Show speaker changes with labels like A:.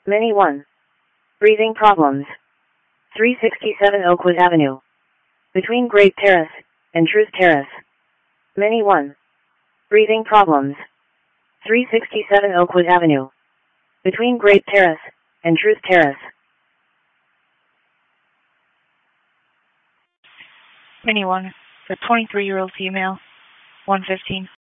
A: Many 1. Breathing problems. 367 Oakwood Avenue. Between Grape Terrace and Truth Terrace. Many 1. Breathing problems. 367 Oakwood Avenue. Between Grape Terrace and Truth Terrace.
B: Many 1. A 23-year-old female. 115.